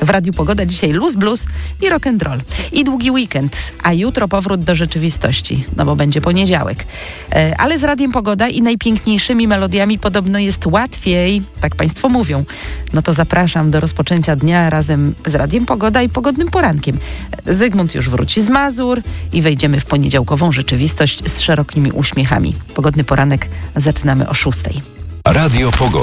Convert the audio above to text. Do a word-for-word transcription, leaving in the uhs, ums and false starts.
W Radiu Pogoda dzisiaj luz, blues i rock and roll. I długi weekend, a jutro powrót do rzeczywistości, no bo będzie poniedziałek. E, ale z Radiem Pogoda i najpiękniejszymi melodiami podobno jest łatwiej, tak Państwo mówią. No to zapraszam do rozpoczęcia dnia razem z Radiem Pogoda i Pogodnym Porankiem. Zygmunt już wróci z Mazur i wejdziemy w poniedziałkową rzeczywistość z szerokimi uśmiechami. Pogodny Poranek zaczynamy o szóstej. Radio Pogoda.